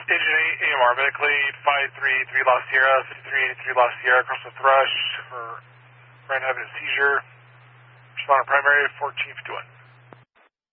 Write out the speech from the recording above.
Agent AMR, medically 533 Lost Sierra, 5383 Lost Sierra, across the Thrush for Brian having a seizure. Responder primary 1451.